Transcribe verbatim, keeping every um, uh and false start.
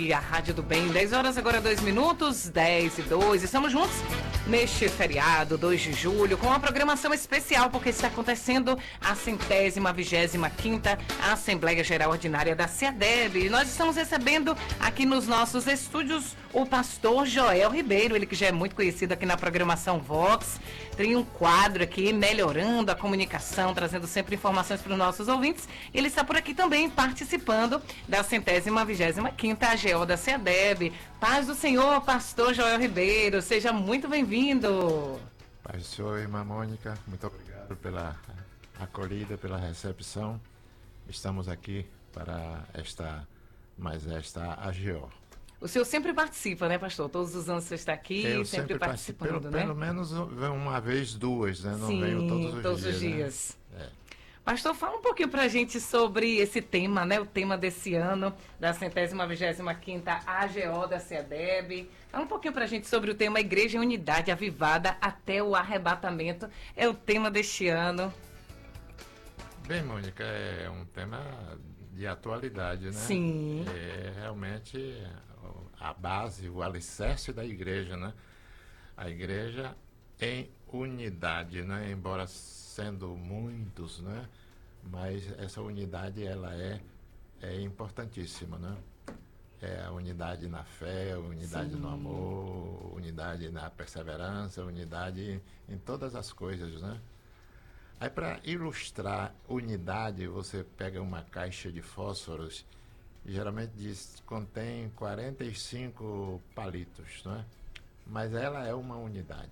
E a Rádio do Bem, dez horas agora, dois minutos, dez e dois. Estamos juntos neste feriado, dois de julho, com uma programação especial, porque está acontecendo a centésima, vigésima quinta Assembleia Geral Ordinária da SEADEB. E nós estamos recebendo aqui nos nossos estúdios o pastor Joel Ribeiro, ele que já é muito conhecido aqui na programação Vox. Tem um quadro aqui, melhorando a comunicação, trazendo sempre informações para os nossos ouvintes. Ele está por aqui também participando da centésima, vigésima quinta A G O da SEADEB. Paz do Senhor, pastor Joel Ribeiro, seja muito bem-vindo. Paz do Senhor, irmã Mônica, muito obrigado pela acolhida, pela recepção. Estamos aqui para esta, mais esta A G O. O senhor sempre participa, né, pastor? Todos os anos você está aqui, Eu sempre, sempre participando, pelo, né? Pelo menos uma vez, duas, né? Não Sim, venho todos os todos dias. os dias. Né? É. Pastor, fala um pouquinho pra gente sobre esse tema, né? O tema desse ano, da centésima, vigésima quinta A G O da SEADEB. Fala um pouquinho pra gente sobre o tema Igreja em Unidade Avivada até o Arrebatamento. É o tema deste ano. Bem, Mônica, é um tema de atualidade, né? Sim. É realmente a base, o alicerce da igreja, né? A igreja em unidade, né? Embora sendo muitos, né? Mas essa unidade, ela é, é importantíssima, né? É a unidade na fé, a unidade Sim. no amor, unidade na perseverança, unidade em todas as coisas, né? Aí, para ilustrar unidade, você pega uma caixa de fósforos, geralmente diz, contém quarenta e cinco palitos, não é? Mas ela é uma unidade.